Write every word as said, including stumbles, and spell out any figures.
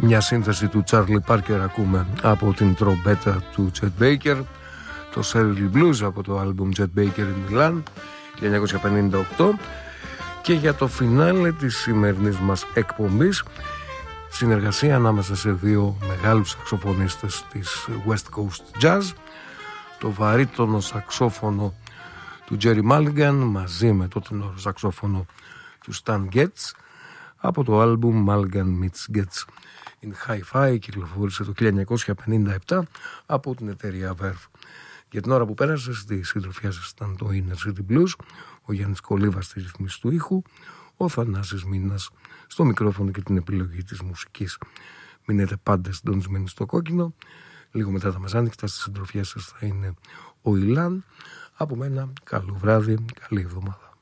Μια σύνθεση του Charlie Parker ακούμε από την τρομπέτα του Chet Baker, το Shirley Blues από το άλμπουμ Chet Baker in Milan χίλια εννιακόσια πενήντα οκτώ. Και για το φινάλε της σημερινής μας εκπομπής, συνεργασία ανάμεσα σε δύο μεγάλους σαξοφωνίστες της West Coast Jazz, το βαρύτονο σαξόφωνο του Jerry Mulligan μαζί με το τενόρο σαξόφωνο του Stan Getz από το άλμπουμ Mulligan meets Getz in Hi-Fi, κυκλοφόρησε το χίλια εννιακόσια πενήντα επτά από την εταιρεία Verve. Για την ώρα που πέρασε στη συντροφιά σας ήταν το Inner City Blues, ο Γιάννης Κολίβας στη ρυθμίση του ήχου, ο Θανάσης Μήνας στο μικρόφωνο και την επιλογή της μουσικής. Μείνετε πάντα συντονισμένοι στο κόκκινο. Λίγο μετά τα μεσάνυχτα στη συντροφιά σας θα είναι ο Ηλάν. Από μένα καλό βράδυ, καλή εβδομάδα.